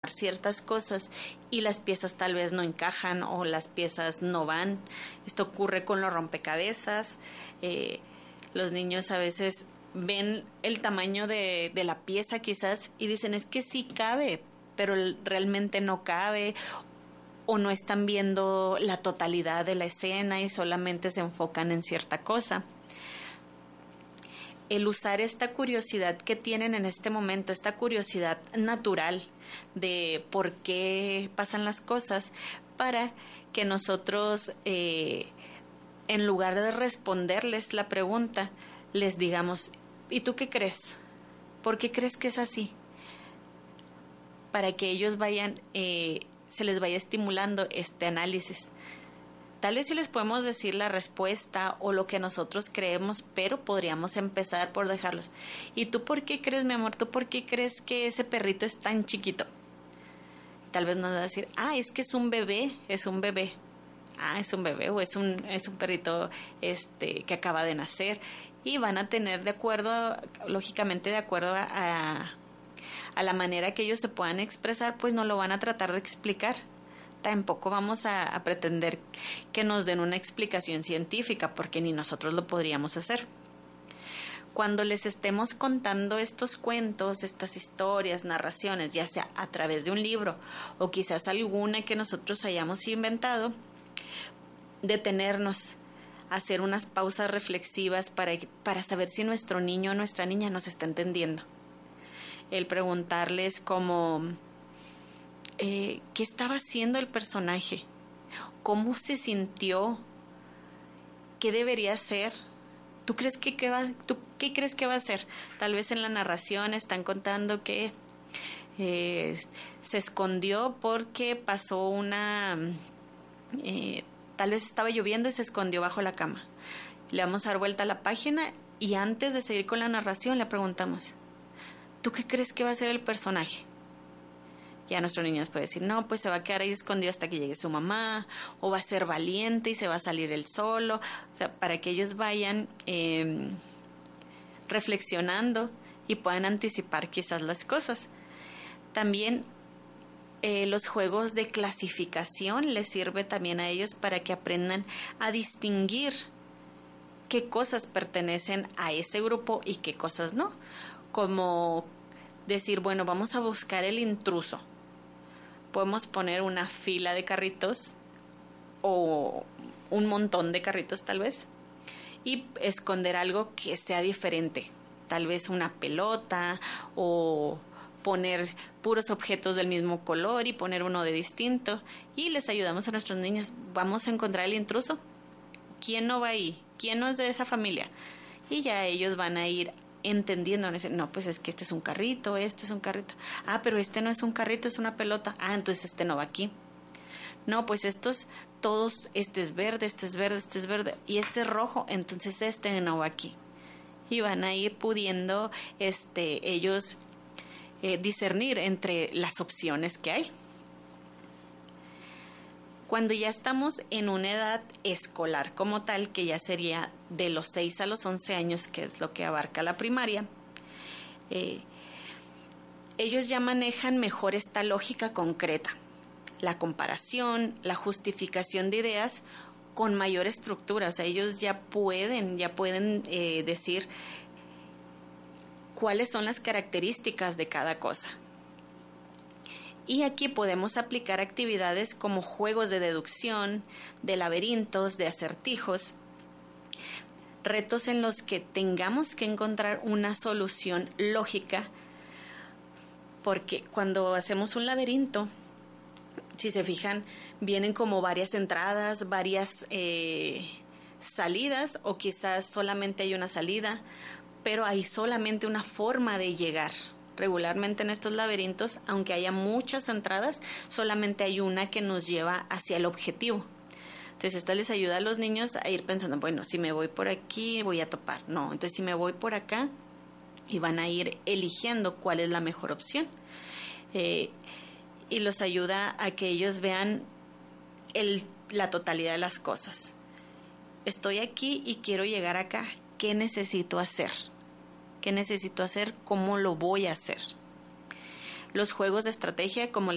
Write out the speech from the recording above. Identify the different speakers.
Speaker 1: armar ciertas cosas y las piezas tal vez no encajan o las piezas no van. Esto ocurre con los rompecabezas. Los niños a veces ven el tamaño de la pieza quizás y dicen es que sí cabe, pero realmente no cabe, o no están viendo la totalidad de la escena y solamente se enfocan en cierta cosa. El usar esta curiosidad que tienen en este momento, esta curiosidad natural de por qué pasan las cosas, para que nosotros, en lugar de responderles la pregunta, les digamos, ¿y tú qué crees? ¿Por qué crees que es así? Para que ellos vayan, se les vaya estimulando este análisis. Tal vez sí les podemos decir la respuesta o lo que nosotros creemos, pero podríamos empezar por dejarlos. ¿Y tú por qué crees, mi amor? ¿Tú por qué crees que ese perrito es tan chiquito? Tal vez nos va a decir, es que es un bebé, es un bebé. Es un bebé o es un perrito que acaba de nacer. Y van a tener lógicamente de acuerdo a la manera que ellos se puedan expresar, pues no lo van a tratar de explicar. Tampoco vamos a pretender que nos den una explicación científica, porque ni nosotros lo podríamos hacer. Cuando les estemos contando estos cuentos, estas historias, narraciones, ya sea a través de un libro o quizás alguna que nosotros hayamos inventado, detenernos, hacer unas pausas reflexivas para saber si nuestro niño o nuestra niña nos está entendiendo. El preguntarles como ¿qué estaba haciendo el personaje? ¿Cómo se sintió? ¿Qué debería hacer? ¿Tú qué crees que va a hacer? Tal vez en la narración están contando que se escondió porque pasó tal vez estaba lloviendo y se escondió bajo la cama. Le vamos a dar vuelta a la página y antes de seguir con la narración le preguntamos, ¿tú qué crees que va a hacer el personaje? Ya nuestro niño nos puede decir, no, pues se va a quedar ahí escondido hasta que llegue su mamá, o va a ser valiente y se va a salir él solo. O sea, para que ellos vayan reflexionando y puedan anticipar quizás las cosas. También los juegos de clasificación les sirve también a ellos para que aprendan a distinguir qué cosas pertenecen a ese grupo y qué cosas no. Como decir, bueno, vamos a buscar el intruso. Podemos poner una fila de carritos o un montón de carritos tal vez y esconder algo que sea diferente. Tal vez una pelota o poner puros objetos del mismo color y poner uno de distinto. Y les ayudamos a nuestros niños. Vamos a encontrar el intruso. ¿Quién no va ahí? ¿Quién no es de esa familia? Y ya ellos van a ir entendiendo, no, pues es que este es un carrito, este es un carrito, pero este no es un carrito, es una pelota, entonces este no va aquí, no, pues estos todos, este es verde, este es verde, este es verde y este es rojo, entonces este no va aquí, y van a ir pudiendo ellos discernir entre las opciones que hay. Cuando ya estamos en una edad escolar como tal, que ya sería de los 6 a los 11 años, que es lo que abarca la primaria, ellos ya manejan mejor esta lógica concreta, la comparación, la justificación de ideas con mayor estructura. O sea, ellos ya pueden decir cuáles son las características de cada cosa. Y aquí podemos aplicar actividades como juegos de deducción, de laberintos, de acertijos, retos en los que tengamos que encontrar una solución lógica, porque cuando hacemos un laberinto, si se fijan, vienen como varias entradas, varias salidas, o quizás solamente hay una salida, pero hay solamente una forma de llegar. Regularmente en estos laberintos, aunque haya muchas entradas, solamente hay una que nos lleva hacia el objetivo. Entonces esta les ayuda a los niños a ir pensando, bueno, si me voy por aquí voy a topar. No, entonces si me voy por acá, y van a ir eligiendo cuál es la mejor opción. Y los ayuda a que ellos vean la totalidad de las cosas. Estoy aquí y quiero llegar acá. ¿Qué necesito hacer? ¿Qué necesito hacer? ¿Cómo lo voy a hacer? Los juegos de estrategia, como